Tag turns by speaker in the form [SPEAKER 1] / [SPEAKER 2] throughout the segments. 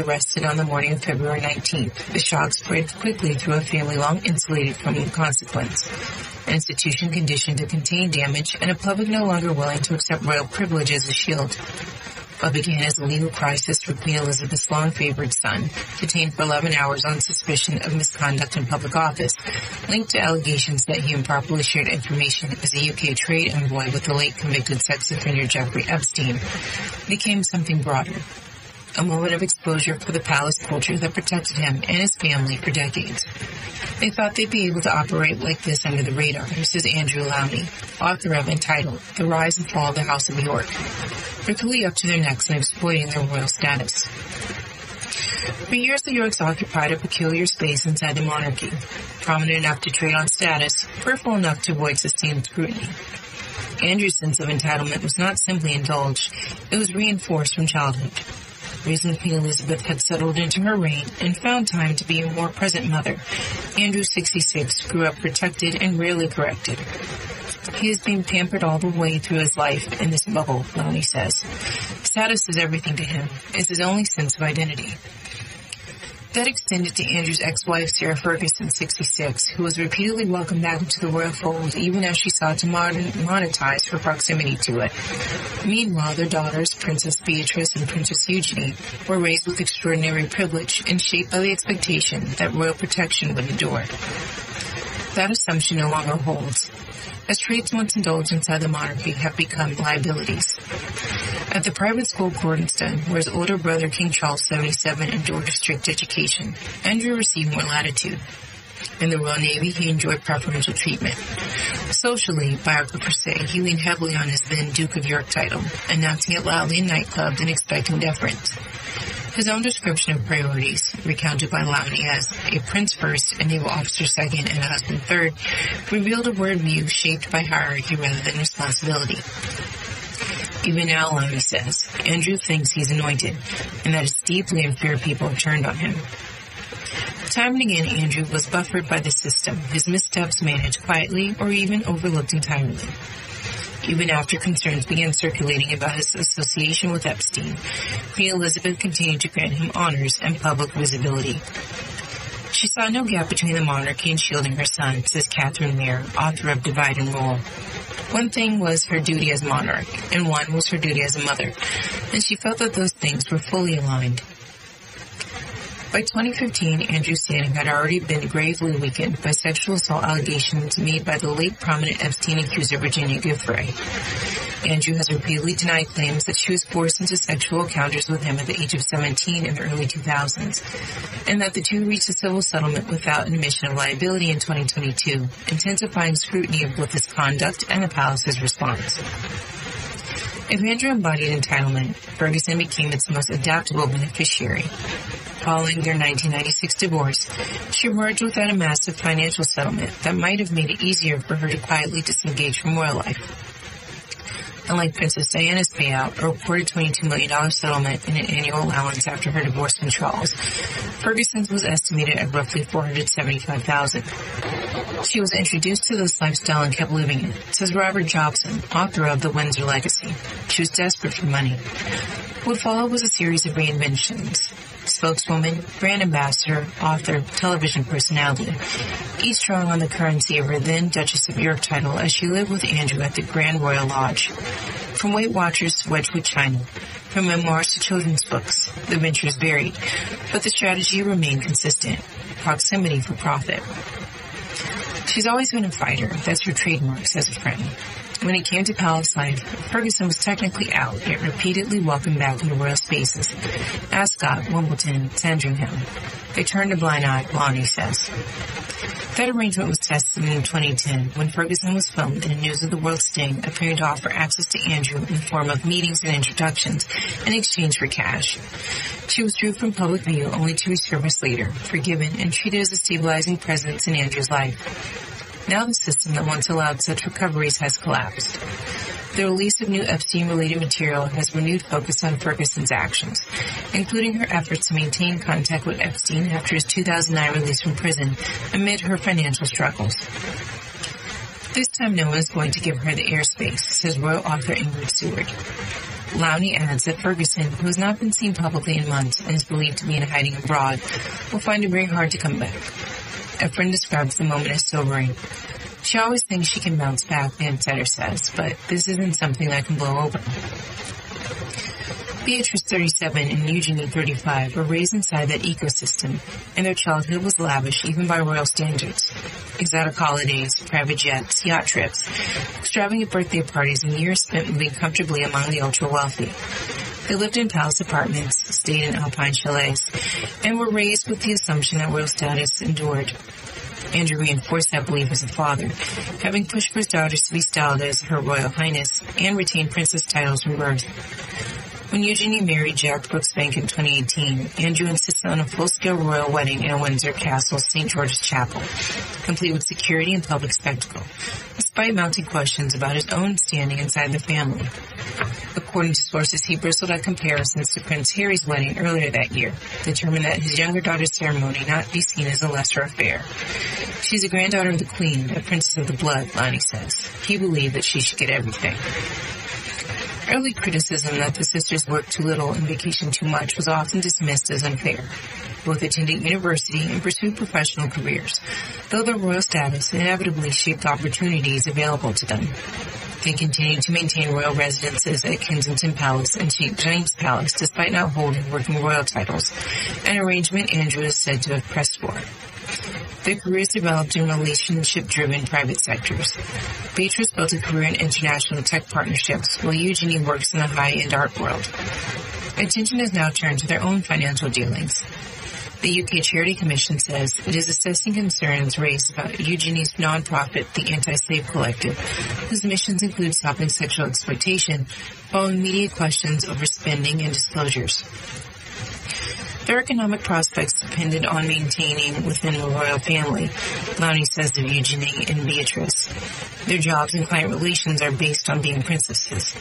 [SPEAKER 1] arrested on the morning of February 19th. The shock spread quickly through a family long insulated from the consequence. An institution conditioned to contain damage, and a public no longer willing to accept royal privilege as a shield. What began as a legal crisis for Queen Elizabeth's long-favored son, detained for 11 hours on suspicion of misconduct in public office, linked to allegations that he improperly shared information as a UK trade envoy with the late convicted sex offender Jeffrey Epstein, became something broader. A moment of exposure for the palace culture that protected him and his family for decades. They thought they'd be able to operate like this under the radar, says Andrew Lowney, author of entitled The Rise and Fall of the House of York. They're clearly up to their necks in exploiting their royal status. For years, the Yorks occupied a peculiar space inside the monarchy, prominent enough to trade on status, peripheral enough to avoid sustained scrutiny. Andrew's sense of entitlement was not simply indulged, it was reinforced from childhood. Reason Queen Elizabeth had settled into her reign and found time to be a more present mother, Andrew, 66, grew up protected and rarely corrected. He is being pampered all the way through his life in this bubble, Lowney says. Status is everything to him. It's his only sense of identity. That extended to Andrew's ex-wife, Sarah Ferguson, 66, who was repeatedly welcomed back into the royal fold even as she sought to monetize her proximity to it. Meanwhile, their daughters, Princess Beatrice and Princess Eugenie, were raised with extraordinary privilege and shaped by the expectation that royal protection would endure. That assumption no longer holds, as traits once indulged inside the monarchy have become liabilities. At the private school Gordonston, where his older brother King Charles 77 endured a strict education, Andrew received more latitude. In the Royal Navy, he enjoyed preferential treatment. Socially, biographers say he leaned heavily on his then Duke of York title, announcing it loudly in nightclubs and expecting deference. His own description of priorities, recounted by Lowney as a prince first, a naval officer second, and a husband third, revealed a worldview shaped by hierarchy rather than responsibility. Even now, Lowney says, Andrew thinks he's anointed, and that his deeply inferior people have turned on him. Time and again, Andrew was buffered by the system, his missteps managed quietly or even overlooked entirely. Even after concerns began circulating about his association with Epstein, Queen Elizabeth continued to grant him honors and public visibility. She saw no gap between the monarchy and shielding her son, says Catherine Meir, author of Divide and Rule. One thing was her duty as monarch, and one was her duty as a mother, and she felt that those things were fully aligned. By 2015, Andrew's standing had already been gravely weakened by sexual assault allegations made by the late prominent Epstein accuser Virginia Giuffre. Andrew has repeatedly denied claims that she was forced into sexual encounters with him at the age of 17 in the early 2000s, and that the two reached a civil settlement without an admission of liability in 2022, intensifying scrutiny of both his conduct and the palace's response. If Andrew embodied entitlement, Ferguson became its most adaptable beneficiary. Following their 1996 divorce, she emerged without a massive financial settlement that might have made it easier for her to quietly disengage from royal life. Unlike Princess Diana's payout, a reported $22 million settlement and an annual allowance after her divorce from Charles, Ferguson's was estimated at roughly $475,000. She was introduced to this lifestyle and kept living it, says Robert Jobson, author of The Windsor Legacy. She was desperate for money. What followed was a series of reinventions. Spokeswoman, brand ambassador, author, television personality, each drawing on the currency of her then Duchess of York title as she lived with Andrew at the Grand Royal Lodge. From Weight Watchers to Wedgwood China, from memoirs to children's books, the ventures varied, but the strategy remained consistent: proximity for profit. She's always been a fighter. That's her trademark, says a friend. When it came to palace life, Ferguson was technically out, yet repeatedly welcomed back into royal spaces. Ascot, Wimbledon, Sandringham. They turned a blind eye, Lowney says. That arrangement was tested in 2010 when Ferguson was filmed in a News of the World sting, appearing to offer access to Andrew in the form of meetings and introductions in exchange for cash. She withdrew from public view only to resurface later, forgiven and treated as a stabilizing presence in Andrew's life. Now the system that once allowed such recoveries has collapsed. The release of new Epstein-related material has renewed focus on Ferguson's actions, including her efforts to maintain contact with Epstein after his 2009 release from prison amid her financial struggles. This time no one is going to give her the airspace, says royal author Ingrid Seward. Lowney adds that Ferguson, who has not been seen publicly in months and is believed to be in hiding abroad, will find it very hard to come back. A friend describes the moment as sobering. She always thinks she can bounce back, the insider says, but this isn't something that can blow over. Beatrice, 37, and Eugenie, 35, were raised inside that ecosystem, and their childhood was lavish even by royal standards. Exotic holidays, private jets, yacht trips, extravagant birthday parties, and years spent living comfortably among the ultra-wealthy. They lived in palace apartments, stayed in alpine chalets, and were raised with the assumption that royal status endured. Andrew reinforced that belief as a father, having pushed for his daughters to be styled as Her Royal Highness and retain princess titles from birth. When Eugenie married Jack Brooksbank in 2018, Andrew insisted on a full-scale royal wedding in Windsor Castle's St. George's Chapel, complete with security and public spectacle, despite mounting questions about his own standing inside the family. According to sources, he bristled at comparisons to Prince Harry's wedding earlier that year, determined that his younger daughter's ceremony not be seen as a lesser affair. She's a granddaughter of the Queen, a princess of the blood, Lowney says. He believed that she should get everything. Early criticism that the sisters worked too little and vacationed too much was often dismissed as unfair. Both attended university and pursued professional careers, though their royal status inevitably shaped opportunities available to them. They continued to maintain royal residences at Kensington Palace and St. James Palace despite not holding working royal titles, an arrangement Andrew is said to have pressed for. Their careers developed in relationship-driven private sectors. Beatrice built a career in international tech partnerships, while Eugenie works in the high-end art world. Attention is now turned to their own financial dealings. The UK Charity Commission says it is assessing concerns raised about Eugenie's non-profit, the Anti-Slave Collective, whose missions include stopping sexual exploitation, following media questions over spending and disclosures. Their economic prospects depended on maintaining within the royal family, Lowney says of Eugenie and Beatrice. Their jobs and client relations are based on being princesses.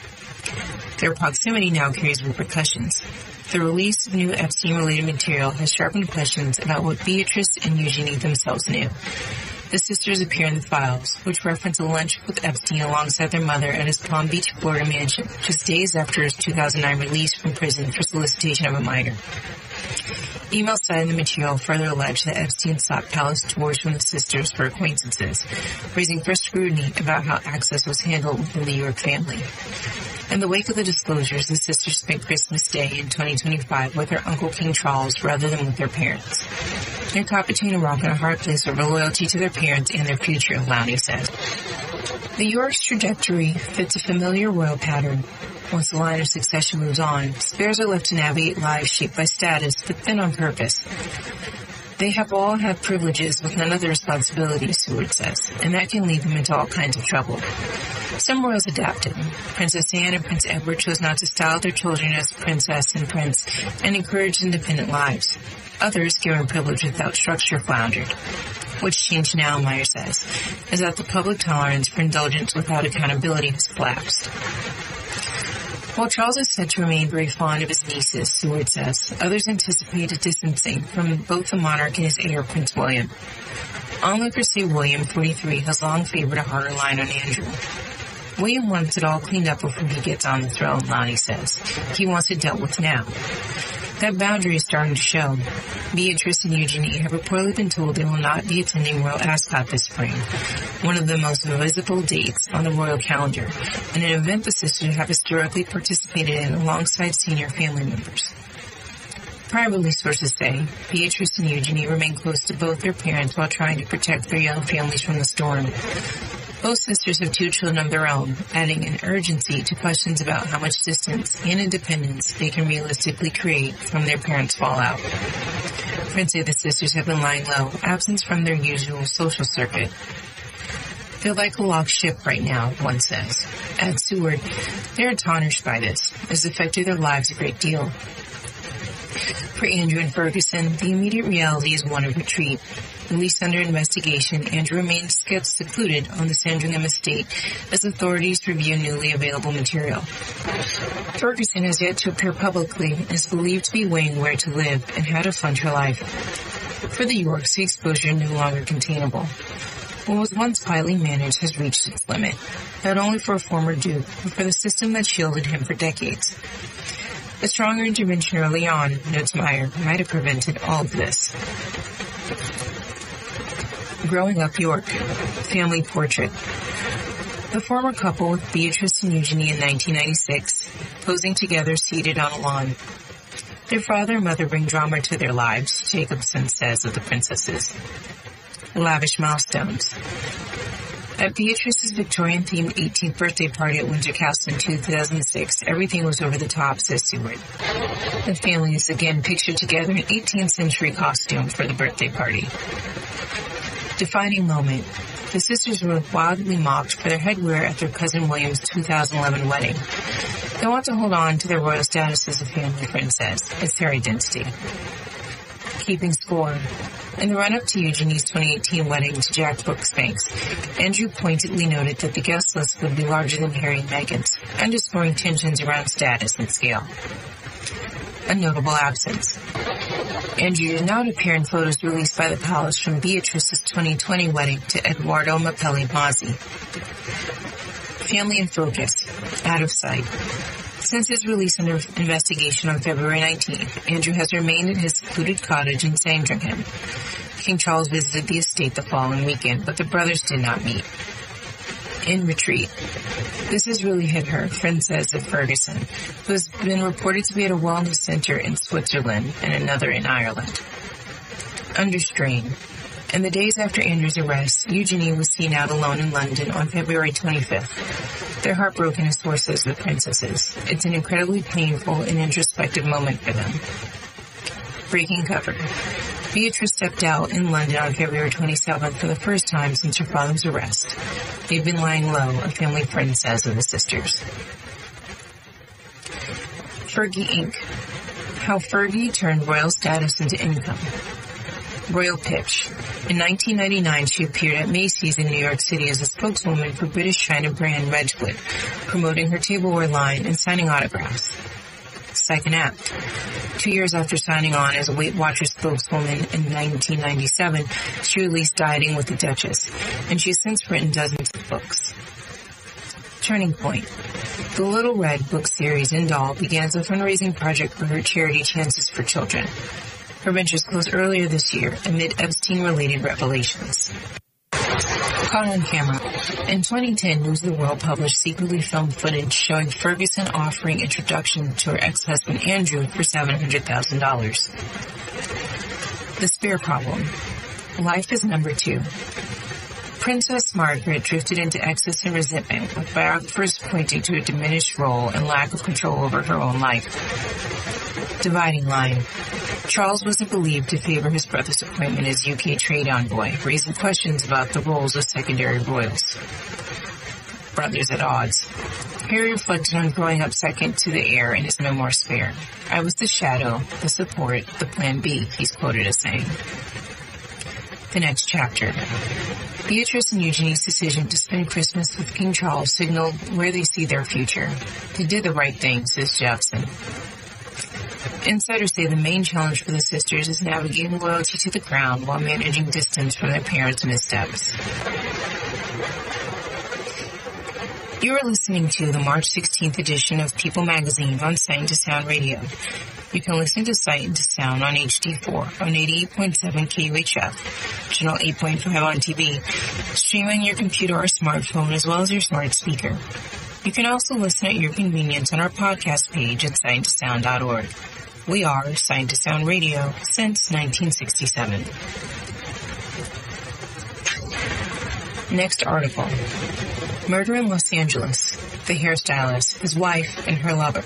[SPEAKER 1] Their proximity now carries repercussions. The release of new Epstein-related material has sharpened questions about what Beatrice and Eugenie themselves knew. The sisters appear in the files, which reference a lunch with Epstein alongside their mother at his Palm Beach, Florida mansion, just days after his 2009 release from prison for solicitation of a minor. Emails cited in the material further allege that Epstein sought palace tours from the sisters for acquaintances, raising first scrutiny about how access was handled within the York family. In the wake of the disclosures, the sisters spent Christmas Day in 2025 with their Uncle King Charles rather than with their parents. They're caught between a rock and a hard place over loyalty to their parents and their future, Lowney said. The York's trajectory fits a familiar royal pattern. Once the line of succession moves on, spares are left to navigate lives shaped by status, but then on purpose. They have all had privileges with none of the responsibilities, Seward says, and that can lead them into all kinds of trouble. Some royals adapted. Princess Anne and Prince Edward chose not to style their children as princess and prince and encouraged independent lives. Others, given privilege without structure, floundered. What's changed now, Meyer says, is that the public tolerance for indulgence without accountability has collapsed. While Charles is said to remain very fond of his nieces, Seward says, others anticipate a distancing from both the monarch and his heir, Prince William. Onlookers say William, 43, has long favored a harder line on Andrew. William wants it all cleaned up before he gets on the throne, Lowney says. He wants it dealt with now. That boundary is starting to show. Beatrice and Eugenie have reportedly been told they will not be attending Royal Ascot this spring, one of the most visible dates on the royal calendar, and an event the sisters have historically participated in alongside senior family members. Privately, sources say, Beatrice and Eugenie remain close to both their parents while trying to protect their young families from the storm. Both sisters have 2 children of their own, adding an urgency to questions about how much distance and independence they can realistically create from their parents' fallout. Friends say the sisters have been lying low, absent from their usual social circuit. They're like a locked ship right now, one says. At Seward, they're tarnished by this. It's affected their lives a great deal. For Andrew and Ferguson, the immediate reality is one of retreat. Released under investigation, Andrew remains secluded on the Sandringham estate as authorities review newly available material. Ferguson has yet to appear publicly and is believed to be weighing where to live and how to fund her life. For the Yorks, the exposure is no longer containable. What was once quietly managed has reached its limit, not only for a former duke, but for the system that shielded him for decades. A stronger intervention early on, notes Meyer, might have prevented all of this. Growing up York. Family portrait. The former couple with Beatrice and Eugenie in 1996, posing together seated on a lawn. Their father and mother bring drama to their lives, Jacobson says of the princesses. Lavish milestones. At Beatrice's Victorian-themed 18th birthday party at Windsor Castle in 2006, everything was over the top, says Seward. The family is again pictured together in 18th century costume for the birthday party. Defining moment. The sisters were wildly mocked for their headwear at their cousin William's 2011 wedding. They want to hold on to their royal status as a family, friend says. It's their identity. Keeping score. In the run-up to Eugenie's 2018 wedding to Jack Brooksbanks, Andrew pointedly noted that the guest list would be larger than Harry and Meghan's, underscoring tensions around status and scale. A notable absence. Andrew did not appear in photos released by the palace from Beatrice's 2020 wedding to Edoardo Mapelli Mozzi. Family in focus. Out of sight. Since his release under investigation on February 19th, Andrew has remained in his secluded cottage in Sandringham. King Charles visited the estate the following weekend, but the brothers did not meet. In retreat. This has really hit her, friend says of Ferguson, who has been reported to be at a wellness center in Switzerland and another in Ireland. Under strain. In the days after Andrew's arrest, Eugenie was seen out alone in London on February 25th. They're heartbroken as sources of the princesses. It's an incredibly painful and introspective moment for them. Breaking cover. Beatrice stepped out in London on February 27th for the first time since her father's arrest. They've been lying low, a family friend says of the sisters. Fergie Inc. How Fergie turned royal status into income. Royal pitch. In 1999, she appeared at Macy's in New York City as a spokeswoman for British China brand Wedgwood, promoting her tableware line and signing autographs. Second act. 2 years after signing on as a Weight Watchers spokeswoman in 1997, she released Dieting with the Duchess, and she has since written dozens of books. Turning point. The Little Red book series in Doll began as a fundraising project for her charity Chances for Children. Her ventures closed earlier this year amid Epstein-related revelations. Caught on camera. In 2010, News of the World published secretly filmed footage showing Ferguson offering introduction to her ex-husband Andrew for $700,000. The Spare Problem. Life is number 2. Princess Margaret drifted into excess and resentment, with biographers pointing to a diminished role and lack of control over her own life. Dividing line. Charles wasn't believed to favor his brother's appointment as UK trade envoy, raising questions about the roles of secondary royals. Brothers at odds. Harry reflected on growing up second to the heir in his memoir Spare. I was the shadow, the support, the plan B, he's quoted as saying. The next chapter. Beatrice and Eugenie's decision to spend Christmas with King Charles signaled where they see their future. They did the right thing, says Jeffson. Insiders say the main challenge for the sisters is navigating loyalty to the crown while managing distance from their parents' missteps. You are listening to the March 16th edition of People Magazine on Sight to Sound Radio. You can listen to Sight to Sound on HD4 on 88.7 KUHF, channel 8.5 on TV, stream on your computer or smartphone as well as your smart speaker. You can also listen at your convenience on our podcast page at signtosound.org. We are Sight to Sound Radio since 1967. Next article. Murder in Los Angeles. The hairstylist, his wife, and her lover.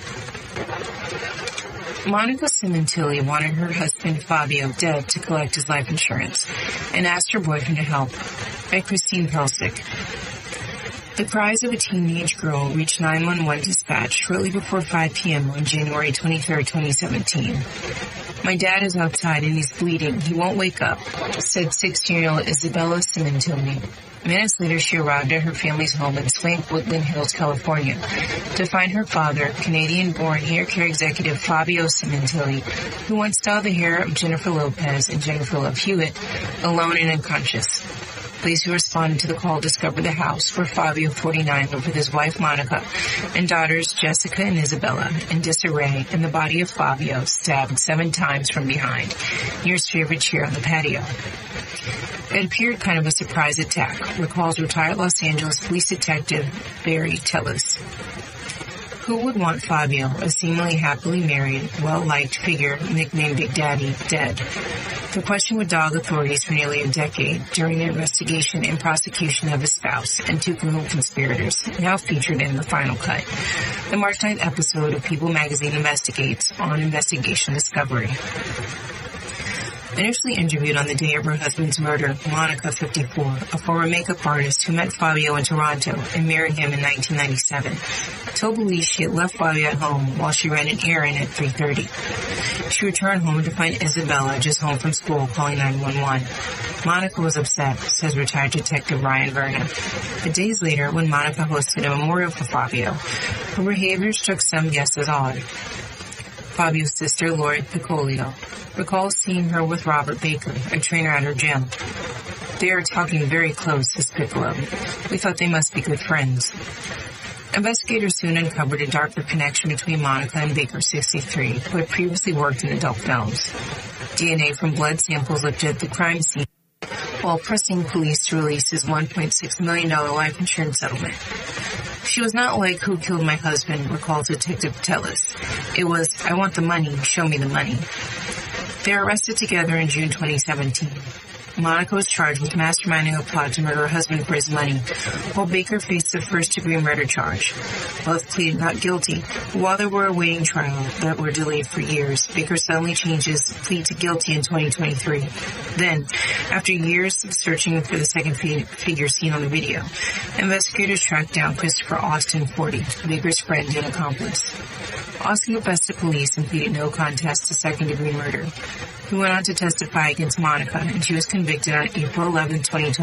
[SPEAKER 1] Monica Simontilli wanted her husband Fabio dead to collect his life insurance and asked her boyfriend to help. By Christine Pelsick. The cries of a teenage girl reached 911 dispatch shortly before 5 p.m. on January 23, 2017. My dad is outside and he's bleeding. He won't wake up, said 16-year-old Isabella Simontilli. Minutes later, she arrived at her family's home in Swank, Woodland Hills, California, to find her father, Canadian-born hair care executive Fabio Simontilli, who once styled the hair of Jennifer Lopez and Jennifer Love Hewitt, alone and unconscious. Police who responded to the call discovered the house where Fabio, 49, lived with his wife Monica and daughters Jessica and Isabella in disarray, and the body of Fabio stabbed 7 times from behind, near his favorite chair on the patio. It appeared kind of a surprise attack, recalls retired Los Angeles police detective Barry Tellis. Who would want Fabio, a seemingly happily married, well-liked figure nicknamed Big Daddy, dead? The question would dog authorities for nearly a decade during the investigation and prosecution of his spouse and 2 criminal conspirators, now featured in the final cut. The March 9th episode of People magazine investigates on Investigation Discovery. Initially interviewed on the day of her husband's murder, Monica, 54, a former makeup artist who met Fabio in Toronto and married him in 1997, told police she had left Fabio at home while she ran an errand at 3:30. She returned home to find Isabella just home from school calling 911. Monica was upset, says retired detective Ryan Verna. But days later, when Monica hosted a memorial for Fabio, her behavior struck some guests as odd. Fabio's sister, Lori Piccolio, recalls seeing her with Robert Baker, a trainer at her gym. They are talking very close, says Piccolo. We thought they must be good friends. Investigators soon uncovered a darker connection between Monica and Baker, 63, who had previously worked in adult films. DNA from blood samples looked at the crime scene while pressing police to release his $1.6 million life insurance settlement. She was not like Who Killed My Husband, recalls Detective Tellis. It was, I want the money, show me the money. They were arrested together in June 2017. Monica was charged with masterminding a plot to murder her husband for his money, while Baker faced the first-degree murder charge. Both pleaded not guilty, but while they were awaiting trial that were delayed for years, Baker suddenly changed his plea to guilty in 2023. Then, after years of searching for the second figure seen on the video, investigators tracked down Christopher Austin, 40, Baker's friend and accomplice. Austin confessed to police and pleaded no contest to second-degree murder. He went on to testify against Monica, and she was convicted on April 11,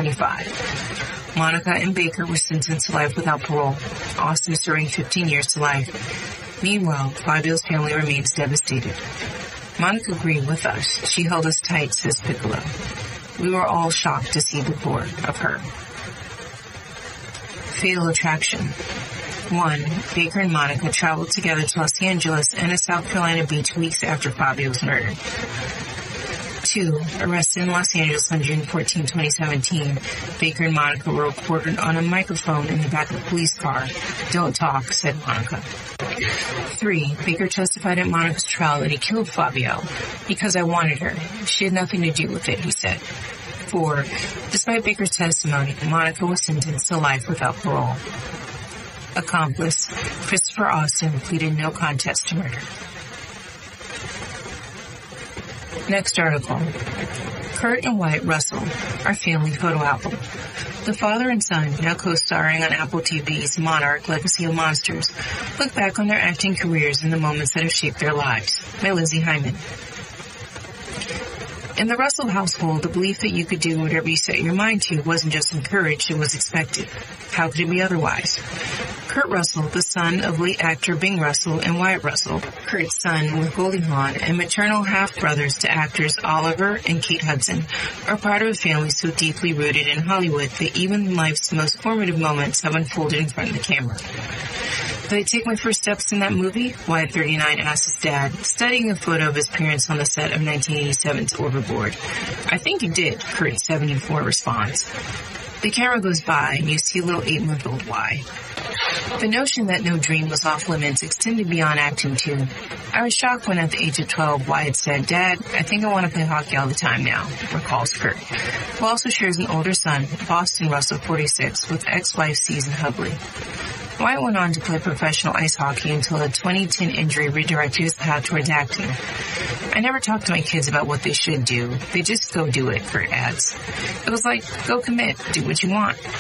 [SPEAKER 1] 2025. Monica and Baker were sentenced to life without parole, Austin serving 15 years to life. Meanwhile, Fabio's family remains devastated. Monica agreed with us. She held us tight, says Piccolo. We were all shocked to see the core of her. Fatal attraction. 1. Baker and Monica traveled together to Los Angeles and a South Carolina beach weeks after Fabio's murder. 2. Arrested in Los Angeles on June 14, 2017, Baker and Monica were recorded on a microphone in the back of a police car. Don't talk, said Monica. 3. Baker testified at Monica's trial that he killed Fabio because I wanted her. She had nothing to do with it, he said. 4. Despite Baker's testimony, Monica was sentenced to life without parole. Accomplice, Christopher Austin, pleaded no contest to murder. Next article. Kurt and Wyatt Russell, our family photo album. The father and son, now co-starring on Apple TV's Monarch: Legacy of Monsters, look back on their acting careers and the moments that have shaped their lives. By Lizzie Hyman. In the Russell household, the belief that you could do whatever you set your mind to wasn't just encouraged, it was expected. How could it be otherwise? Kurt Russell, the son of late actor Bing Russell and Wyatt Russell, Kurt's son with Goldie Hawn, and maternal half-brothers to actors Oliver and Kate Hudson, are part of a family so deeply rooted in Hollywood that even life's most formative moments have unfolded in front of the camera. Did I take my first steps in that movie? Wyatt, 39, asked his dad, studying a photo of his parents on the set of 1987's Overboard. I think you did, Kurt, 74, responds. The camera goes by, and you see little 8-month-old Y. The notion that no dream was off limits extended beyond acting, too. I was shocked when at the age of 12, Wyatt said, Dad, I think I want to play hockey all the time now, recalls Kurt, who also shares an older son, Boston Russell, 46, with ex-wife Susan Hubley. Wyatt went on to play professional ice hockey until a 2010 injury redirected his path towards acting. I never talk to my kids about what they should do. They just go do it, Kurt adds. It was like, go commit, do what you want.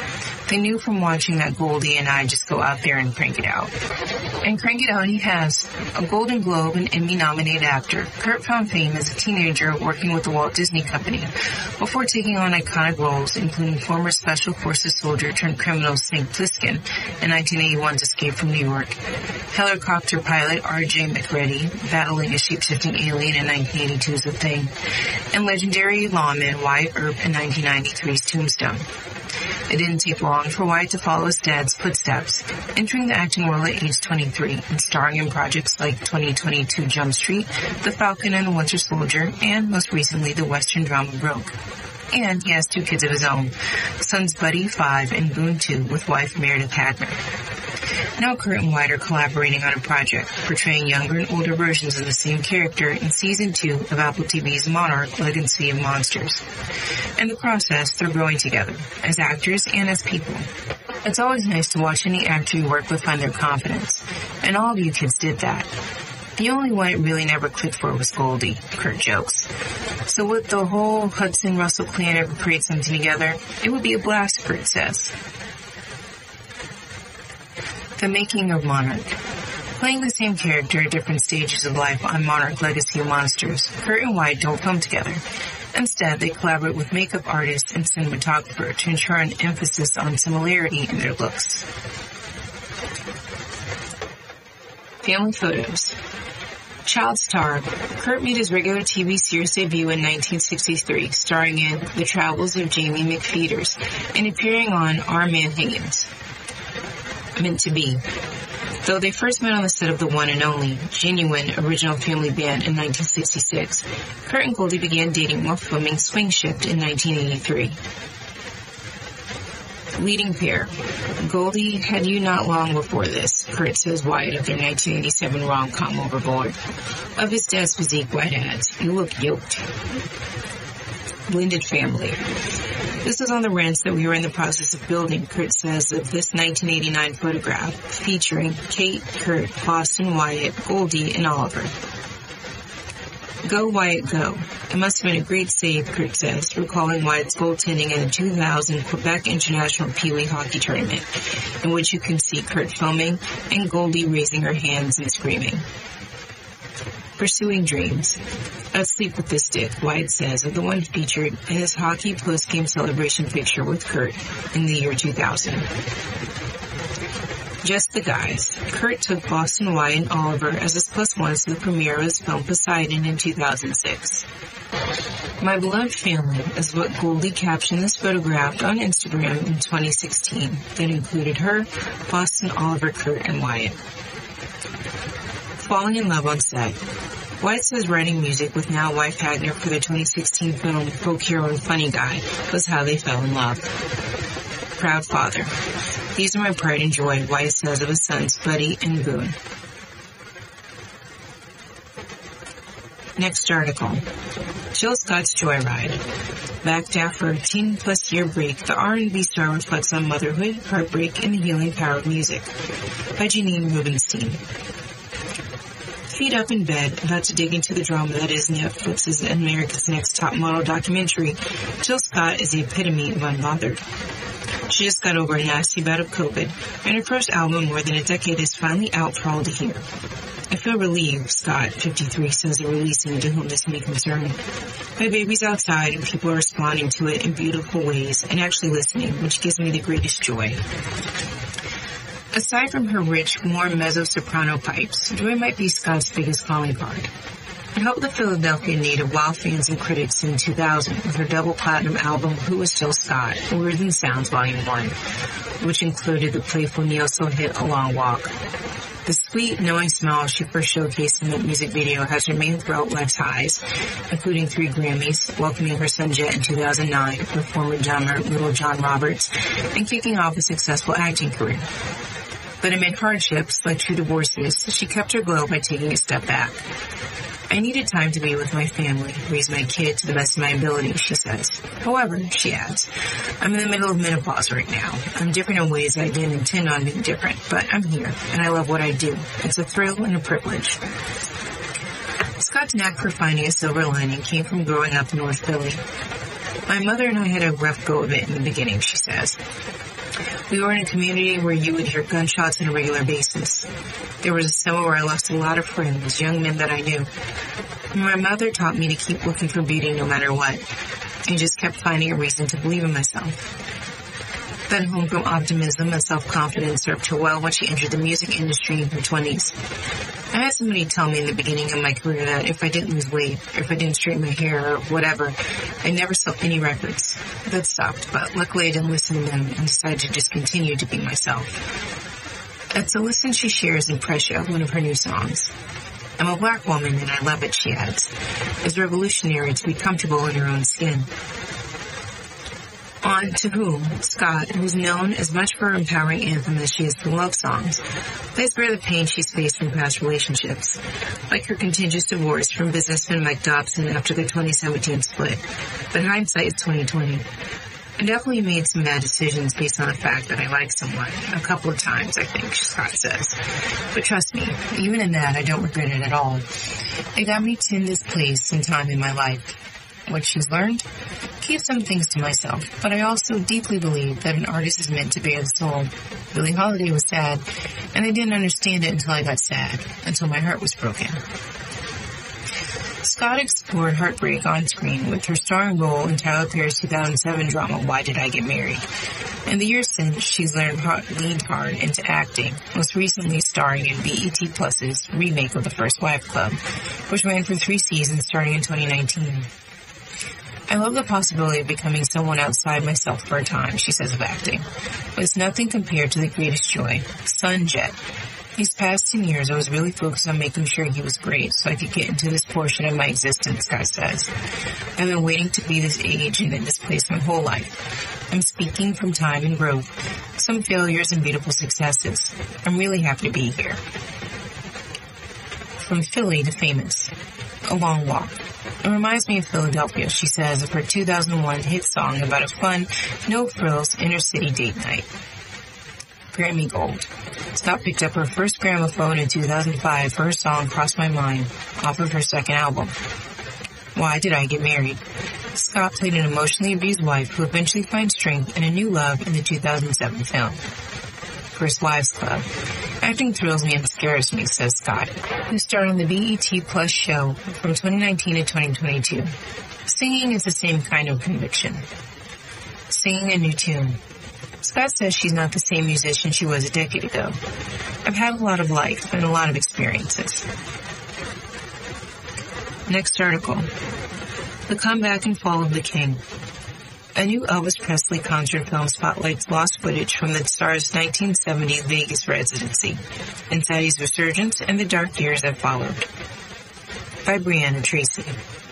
[SPEAKER 1] They knew from watching that Goldie and I just go out there and crank it out. And crank it out he has. A Golden Globe and Emmy-nominated actor, Kurt found fame as a teenager working with the Walt Disney Company before taking on iconic roles, including former Special Forces soldier turned criminal Snake Plissken in 1981's Escape from New York, helicopter pilot R.J. McReady battling a shape-shifting alien in 1982's The Thing, and legendary lawman Wyatt Earp in 1993's Tombstone. It didn't take long for Wyatt to follow his dad's footsteps, entering the acting world at age 23 and starring in projects like 2022 Jump Street, The Falcon and the Winter Soldier, and most recently the Western drama Broke. And he has 2 kids of his own, sons Buddy, 5, and Boone, 2, with wife Meredith Hagner. Now Kurt and Wyatt are collaborating on a project, portraying younger and older versions of the same character in Season 2 of Apple TV's Monarch: Legacy of Monsters. In the process, they're growing together, as actors and as people. It's always nice to watch any actor you work with find their confidence, and all of you kids did that. The only one it really never clicked for was Goldie, Kurt jokes. So would the whole Hudson-Russell clan ever create something together? It would be a blast, Kurt says. The making of Monarch. Playing the same character at different stages of life on Monarch: Legacy of Monsters, Kurt and Wyatt don't come together. Instead, they collaborate with makeup artists and cinematographer to ensure an emphasis on similarity in their looks. Family photos. Child star. Kurt made his regular TV series debut in 1963, starring in The Travels of Jamie McFeeters and appearing on Our Man Higgins. Meant to Be. Though they first met on the set of the one and only, genuine original family band in 1966, Kurt and Goldie began dating while filming Swing Shift in 1983. Leading pair. Goldie had you not long before this, Kurt says Wyatt of their 1987 rom-com Overboard. Of his dad's physique, Wyatt adds, "You look yoked." Blended family. This is on the rents that we were in the process of building, Kurt says of this 1989 photograph, featuring Kate, Kurt, Boston, Wyatt, Goldie, and Oliver. Go, Wyatt, go. It must have been a great save, Kurt says, recalling Wyatt's goaltending in the 2000 Quebec International Pee Wee Hockey Tournament, in which you can see Kurt filming and Goldie raising her hands and screaming. Pursuing dreams. Let's sleep with this dick, Wyatt says, of the one featured in his hockey post-game celebration picture with Kurt in the year 2000. Just the Guys. Kurt took Boston, Wyatt, and Oliver as his plus ones to the premiere of his film Poseidon in 2006. My beloved family is what Goldie captioned this photograph on Instagram in 2016 that included her, Boston, Oliver, Kurt, and Wyatt. Falling in love on set. Wyatt says writing music with now wife Hagner for the 2016 film Folk Hero and Funny Guy was how they fell in love. Proud father. These are my pride and joy, Wyatt says of his sons Buddy and Boone. Next article. Jill Scott's Joyride. Backed after a 10-plus year break, the R&B star reflects on motherhood, heartbreak, and the healing power of music. By Janine Rubenstein. Feet up in bed, about to dig into the drama that is Netflix's America's Next Top Model documentary, Jill Scott is the epitome of unbothered. She just got over a nasty bout of COVID, and her first album, More Than a Decade, is finally out for all to hear. I feel relieved, Scott, 53, says of releasing To Whom This May Concern. My baby's outside, and people are responding to it in beautiful ways, and actually listening, which gives me the greatest joy. Aside from her rich, warm mezzo-soprano pipes, Joy might be Scott's biggest calling card. It helped the Philadelphia native wow fans and critics in 2000 with her double platinum album Who Was Jill Scott? Words and Sounds Volume 1, which included the playful neo-soul hit A Long Walk. The sweet, knowing smile she first showcased in that music video has remained throughout life's highs, including 3 Grammys, welcoming her son Jet in 2009 with former drummer Little John Roberts, and kicking off a successful acting career. But amid hardships, like 2 divorces, she kept her glow by taking a step back. I needed time to be with my family, raise my kid to the best of my ability, she says. However, she adds, I'm in the middle of menopause right now. I'm different in ways I didn't intend on being different, but I'm here, and I love what I do. It's a thrill and a privilege. Scott's knack for finding a silver lining came from growing up in North Philly. My mother and I had a rough go of it in the beginning, she says. We were in a community where you would hear gunshots on a regular basis. There was a summer where I lost a lot of friends, young men that I knew. My mother taught me to keep looking for beauty no matter what. I just kept finding a reason to believe in myself. That homegrown optimism and self-confidence served her well when she entered the music industry in her 20s. I had somebody tell me in the beginning of my career that if I didn't lose weight, or if I didn't straighten my hair, or whatever, I'd never sell any records. That sucked, but luckily I didn't listen to them and decided to just continue to be myself. That's a listen she shares in Pressure, one of her new songs. I'm a black woman and I love it, she adds. It's revolutionary to be comfortable in your own skin. On To Whom, Scott, who's known as much for her empowering anthem as she is for love songs, plays bare the pain she's faced from past relationships, like her contentious divorce from businessman Mike Dobson after the 2017 split. But hindsight is 2020. I definitely made some bad decisions based on the fact that I liked someone a couple of times, I think, Scott says. But trust me, even in that, I don't regret it at all. It got me to this place and time in my life. What she's learned? Keep some things to myself, but I also deeply believe that an artist is meant to bear the soul. Billie Holiday was sad, and I didn't understand it until I got sad, until my heart was broken. Scott explored heartbreak on screen with her starring role in Tyler Perry's 2007 drama, Why Did I Get Married? In the years since, she's leaned hard into acting, most recently starring in BET Plus's remake of The First Wives Club, which ran for 3 seasons starting in 2019. I love the possibility of becoming someone outside myself for a time, she says of acting. But it's nothing compared to the greatest joy, Sunjet. These past 10 years, I was really focused on making sure he was great so I could get into this portion of my existence, Scott says. I've been waiting to be this age and in this place my whole life. I'm speaking from time and growth, some failures and beautiful successes. I'm really happy to be here. From Philly to Famous, A Long Walk. It reminds me of Philadelphia, she says, of her 2001 hit song about a fun, no-frills inner-city date night. Grammy Gold. Scott picked up her first gramophone in 2005 for her song Cross My Mind, off of her second album. Why Did I Get Married? Scott played an emotionally abused wife who eventually finds strength in a new love in the 2007 film. First Wives Club. Acting thrills me and scares me, says Scott, who starred on the BET Plus show from 2019 to 2022. Singing is the same kind of conviction. Singing a new tune. Scott says she's not the same musician she was a decade ago. I've had a lot of life and a lot of experiences. Next article. The Comeback and Fall of the King. A new Elvis Presley concert film spotlights lost footage from the star's 1970 Vegas residency, Inside resurgence and the dark years that followed. By Brianna Tracy.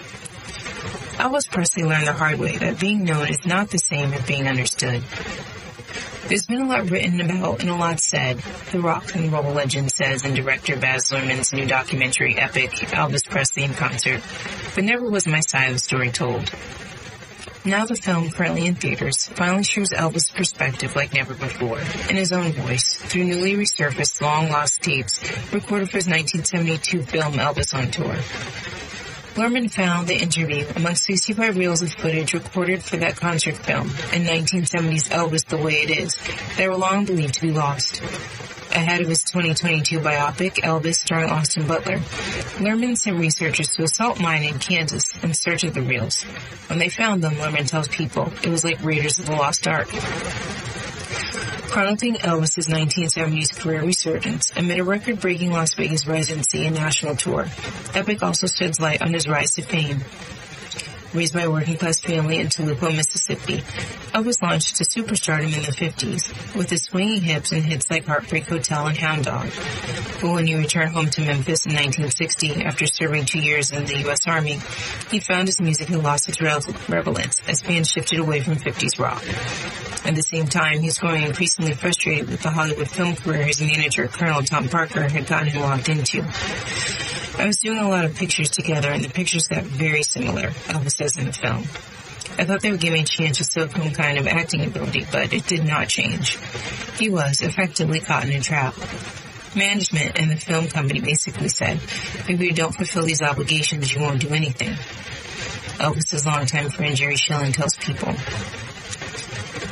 [SPEAKER 1] Elvis Presley learned the hard way that being known is not the same as being understood. There's been a lot written about and a lot said, the rock and roll legend says in director Baz Luhrmann's new documentary epic, Elvis Presley in Concert, but never was my side of the story told. Now the film, currently in theaters, finally shows Elvis' perspective like never before, in his own voice, through newly resurfaced long-lost tapes recorded for his 1972 film Elvis on Tour. Luhrmann found the interview among 65 reels of footage recorded for that concert film in 1970's Elvis the Way It Is that were long believed to be lost. Ahead of his 2022 biopic, Elvis, starring Austin Butler, Luhrmann sent researchers to a salt mine in Kansas in search of the reels. When they found them, Luhrmann tells People, it was like Raiders of the Lost Ark. Chronicling Elvis' 1970s career resurgence amid a record-breaking Las Vegas residency and national tour, Epic also sheds light on his rise to fame. Raised by a working-class family in Toluca, Mississippi, Elvis launched to superstardom in the 50s, with his swinging hips and hits like Heartbreak Hotel and Hound Dog. But when he returned home to Memphis in 1960, after serving 2 years in the U.S. Army, he found his music had lost its relevance as fans shifted away from 50s rock. At the same time, he was growing increasingly frustrated with the Hollywood film career his manager, Colonel Tom Parker, had gotten him locked into. I was doing a lot of pictures together, and the pictures got very similar, Elvis says in the film. I thought they would give me a chance to show some kind of acting ability, but it did not change. He was effectively caught in a trap. Management and the film company basically said, if you don't fulfill these obligations, you won't do anything. Elvis's longtime friend Jerry Schilling tells People.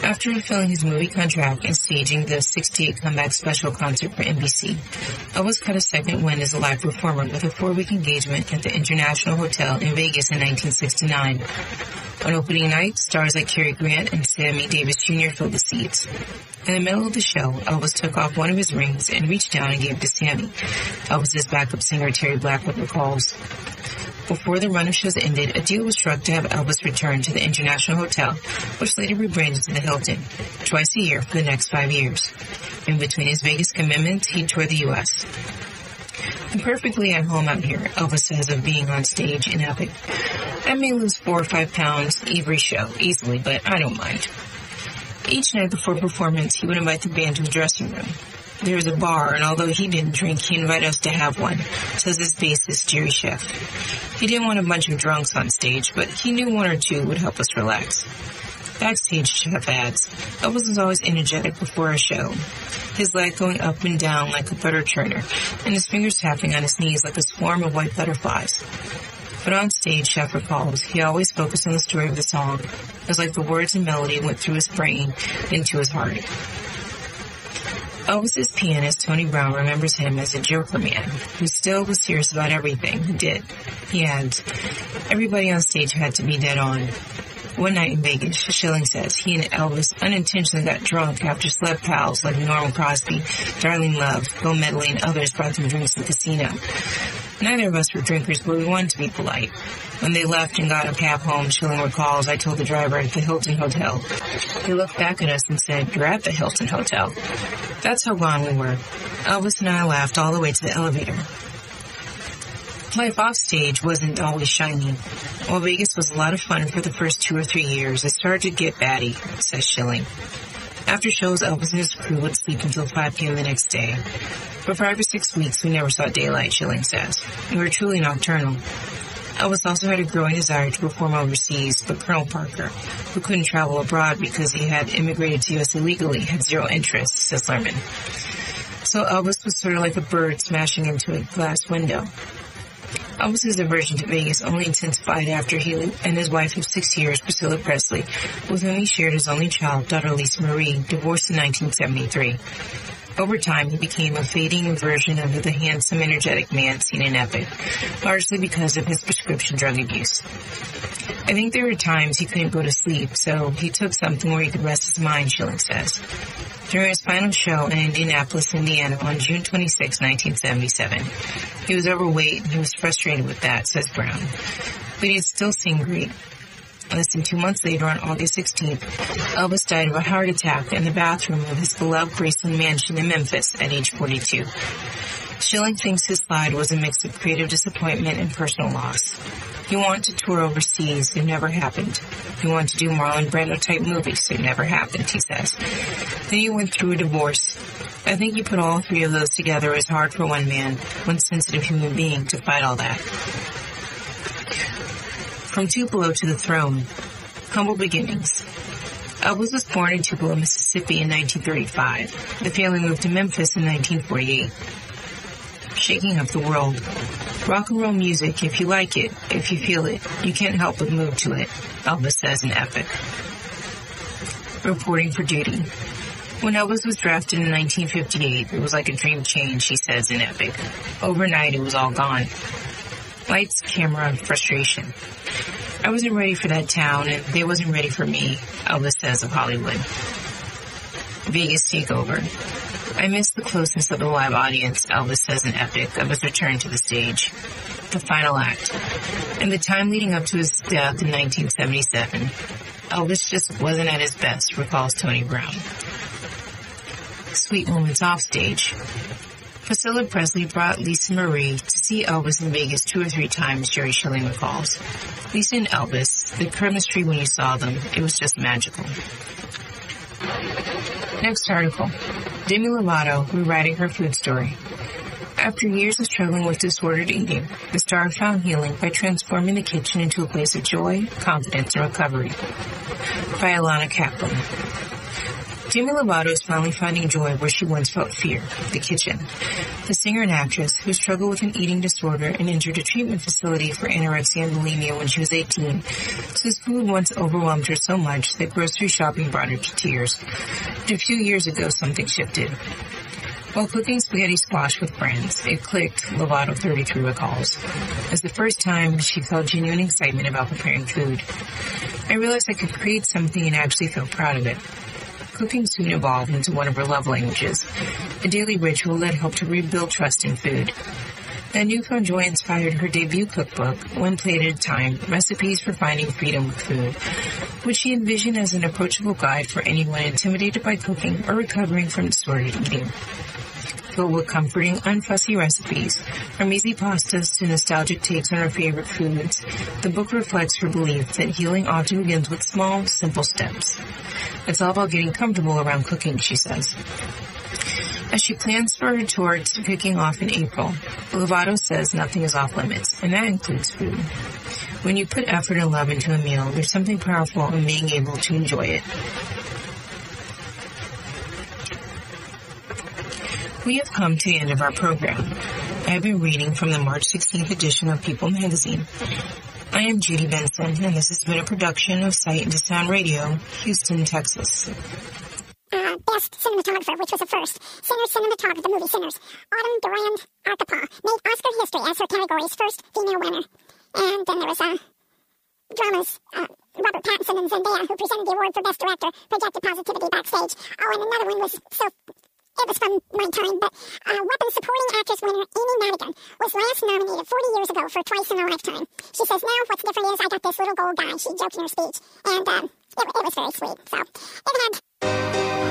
[SPEAKER 1] After fulfilling his movie contract and staging the 68 comeback special concert for NBC, Elvis cut a second win as a live performer with a 4-week engagement at the International Hotel in Vegas in 1969. On opening night, stars like Cary Grant and Sammy Davis Jr. filled the seats. In the middle of the show, Elvis took off one of his rings and reached down and gave it to Sammy. Elvis's backup singer Terry Blackwood recalls. Before the run of shows ended, a deal was struck to have Elvis return to the International Hotel, which later rebranded to the Hilton, twice a year for the next 5 years. In between his Vegas commitments, he toured the U.S. I'm perfectly at home out here, Elvis says of being on stage in Epic. I may lose 4 or 5 pounds every show, easily, but I don't mind. Each night before performance, he would invite the band to the dressing room. There was a bar, and although he didn't drink, he invited us to have one, says his bassist, Jerry Sheff. He didn't want a bunch of drunks on stage, but he knew 1 or 2 would help us relax. Backstage, Sheff adds, Elvis was always energetic before a show, his leg going up and down like a butter churner, and his fingers tapping on his knees like a swarm of white butterflies. But on stage, Sheff recalls, he always focused on the story of the song. It was like the words and melody went through his brain into his heart. Elvis's pianist, Tony Brown, remembers him as a joker man who still was serious about everything he did. He adds, everybody on stage had to be dead on. One night in Vegas, Schilling says, he and Elvis unintentionally got drunk after celeb pals like Norman Crosby, Darlene Love, Bill Medley, and others brought them drinks to the casino. Neither of us were drinkers, but we wanted to be polite. When they left and got a cab home, Schilling recalls, I told the driver at the Hilton Hotel. He looked back at us and said, you're at the Hilton Hotel. That's how gone we were. Elvis and I laughed all the way to the elevator. Life off stage wasn't always shiny. While Vegas was a lot of fun for the first 2 or 3 years, it started to get batty, says Schilling. After shows, Elvis and his crew would sleep until 5 p.m. the next day. For 5 or 6 weeks, we never saw daylight, Schilling says. We were truly nocturnal. Elvis also had a growing desire to perform overseas, but Colonel Parker, who couldn't travel abroad because he had immigrated to U.S. illegally, had zero interest, says Lerman. So Elvis was sort of like a bird smashing into a glass window. Elvis's aversion to Vegas only intensified after he and his wife of 6 years, Priscilla Presley, with whom he shared his only child, daughter Lisa Marie, divorced in 1973. Over time, he became a fading version of the handsome, energetic man seen in Epic, largely because of his prescription drug abuse. I think there were times he couldn't go to sleep, so he took something where he could rest his mind, Schilling says. During his final show in Indianapolis, Indiana on June 26, 1977, he was overweight and he was frustrated with that, says Brown. But he'd still sing great. Less than 2 months later, on August 16th, Elvis died of a heart attack in the bathroom of his beloved Graceland mansion in Memphis at age 42. Schilling thinks his slide was a mix of creative disappointment and personal loss. He wanted to tour overseas. It never happened. He wanted to do Marlon Brando-type movies. It never happened, he says. Then he went through a divorce. I think you put all 3 of those together is hard for one man, one sensitive human being, to fight all that. From Tupelo to the throne. Humble beginnings. Elvis was born in Tupelo, Mississippi in 1935. The family moved to Memphis in 1948. Shaking up the world. Rock and roll music, if you like it, if you feel it, you can't help but move to it, Elvis says in Epic. Reporting for duty. When Elvis was drafted in 1958, it was like a dream change, he says in Epic. Overnight, it was all gone. Lights, camera, frustration. I wasn't ready for that town, and they wasn't ready for me, Elvis says of Hollywood. Vegas takeover. I missed the closeness of the live audience, Elvis says in Epic, of his return to the stage. The final act. In the time leading up to his death in 1977, Elvis just wasn't at his best, recalls Tony Brown. Sweet moments off stage. Priscilla Presley brought Lisa Marie to see Elvis in Vegas 2 or 3 times, Jerry Schilling recalls. Lisa and Elvis, the chemistry when you saw them, it was just magical. Next article. Demi Lovato rewriting her food story. After years of struggling with disordered eating, the star found healing by transforming the kitchen into a place of joy, confidence, and recovery. By Alana Kaplan. Demi Lovato is finally finding joy where she once felt fear, the kitchen. The singer and actress, who struggled with an eating disorder and entered a treatment facility for anorexia and bulimia when she was 18, says food once overwhelmed her so much that grocery shopping brought her to tears. But a few years ago, something shifted. While cooking spaghetti squash with friends, it clicked, Lovato 33 recalls, as the first time she felt genuine excitement about preparing food. I realized I could create something and actually feel proud of it. Cooking soon evolved into one of her love languages, a daily ritual that helped her rebuild trust in food. That newfound joy inspired her debut cookbook, One Plate at a Time, Recipes for Finding Freedom with Food, which she envisioned as an approachable guide for anyone intimidated by cooking or recovering from disordered eating. Filled with comforting, unfussy recipes, from easy pastas to nostalgic takes on her favorite foods, the book reflects her belief that healing often begins with small, simple steps. It's all about getting comfortable around cooking, she says. As she plans for her tour kicking off in April, Lovato says nothing is off limits, and that includes food. When you put effort and love into a meal, there's something powerful in being able to enjoy it. We have come to the end of our program. I have been reading from the March 16th edition of People magazine. I am Judy Benson, and this has been a production of Sight into Sound Radio, Houston, Texas.
[SPEAKER 2] Best cinematographer, which was a first. Sinners cinematographer, the movie Sinners. Autumn Durand Arkapaw made Oscar history as her category's first female winner. And then there was dramas, Robert Pattinson and Zendaya, who presented the award for Best Director, projected positivity backstage. Oh, and another one was it was from my time, but Weapon Supporting Actress winner Amy Madigan was last nominated 40 years ago for Twice in a Lifetime. She says, now what's different is I got this little gold guy. She joked in her speech, and it was very sweet. So it had